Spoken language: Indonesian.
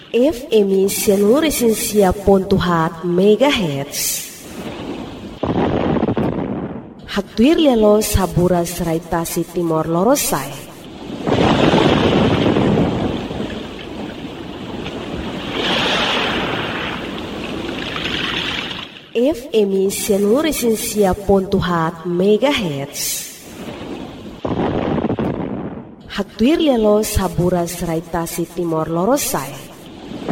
FM Sianuresensia.4 MHz. Haktuir lelo saburas raitasi Timor Lorosai. FM Sianuresensia.4 MHz. Haktuir lelo saburas raitasi Timor Lorosai.